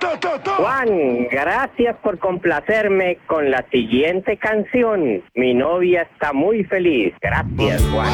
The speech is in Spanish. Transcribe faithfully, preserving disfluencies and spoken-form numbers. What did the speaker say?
Juan, gracias por complacerme con la siguiente canción. Mi novia está muy feliz. Gracias, Juan.